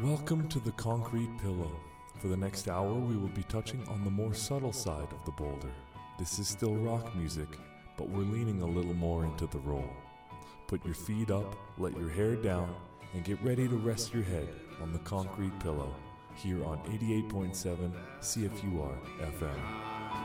Welcome to the Concrete Pillow. For the next hour, we will be touching on the more subtle side of the boulder. This is still rock music, but we're leaning a little more into the roll. Put your feet up, let your hair down, and get ready to rest your head on the Concrete Pillow here on 88.7 CFUR FM.